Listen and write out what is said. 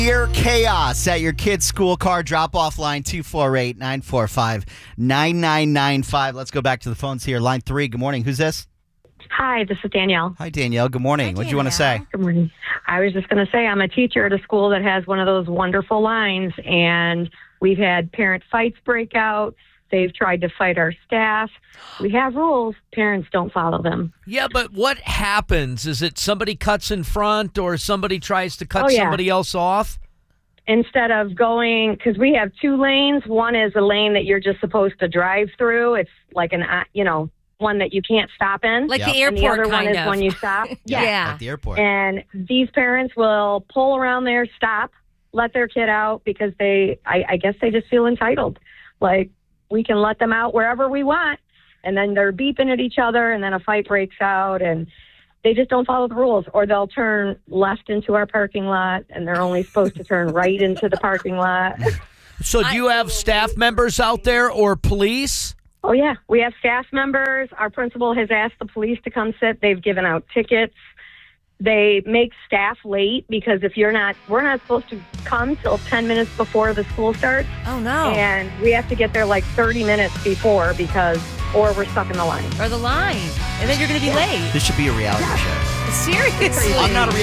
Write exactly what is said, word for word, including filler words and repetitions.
Near chaos at your kid's school. Car drop-off line two four eight, nine four five, nine nine nine five. Let's go back to the phones here. Line three, good morning. Who's this? Hi, this is Danielle. Hi, Danielle. Good morning. Hi, What do you want to say? Danielle. Good morning. I was just going to say I'm a teacher at a school that has one of those wonderful lines, and we've had parent fights break out. They've tried to fight our staff. We have rules. Parents don't follow them. Yeah, but what happens? Is it somebody cuts in front or somebody tries to cut Oh, yeah. somebody else off? Instead of going, because we have two lanes, one is a lane that you're just supposed to drive through. It's like an, uh, you know, one that you can't stop in. Like Yep. the and airport the other kind one of. is when you stop. Yeah. At the airport. And these parents will pull around there, stop, let their kid out because they, I, I guess they just feel entitled. Like, we can let them out wherever we want. And then they're beeping at each other, and then a fight breaks out, and they just don't follow the rules. Or they'll turn left into our parking lot, and they're only supposed to turn right into the parking lot. So do you have staff members out there or police? Oh, yeah. We have staff members. Our principal has asked the police to come sit. They've given out tickets. They make staff late because if you're not, we're not supposed to come till ten minutes before the school starts. Oh, no. And we have to get there like thirty minutes before because, or we're stuck in the line. Or the line. And then you're going to be late. This should be a reality show. Seriously. I'm not a